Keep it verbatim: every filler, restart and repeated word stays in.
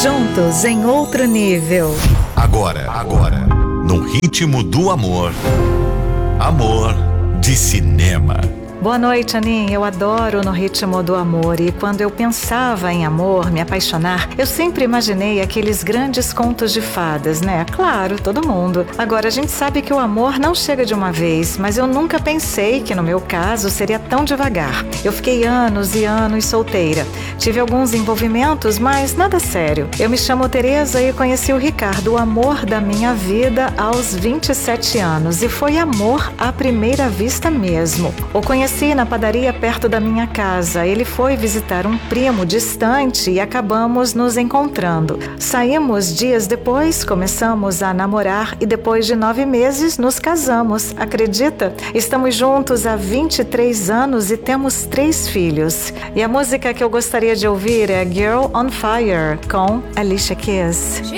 Juntos em outro nível. Agora, agora, no ritmo do amor. Amor de cinema. Boa noite, Aninha. Eu adoro No Ritmo do Amor e quando eu pensava em amor, me apaixonar, eu sempre imaginei aqueles grandes contos de fadas, né? Claro, todo mundo. Agora, a gente sabe que o amor não chega de uma vez, mas eu nunca pensei que no meu caso seria tão devagar. Eu fiquei anos e anos solteira. Tive alguns envolvimentos, mas nada sério. Eu me chamo Tereza e conheci o Ricardo, o amor da minha vida, aos vinte e sete anos. E foi amor à primeira vista mesmo. O conheci na padaria perto da minha casa. Ele foi visitar um primo distante e acabamos nos encontrando. Saímos dias depois, começamos a namorar e depois de nove meses nos casamos. Acredita? Estamos juntos há vinte e três anos e temos três filhos. E a música que eu gostaria de ouvir é Girl on Fire, com Alicia Keys.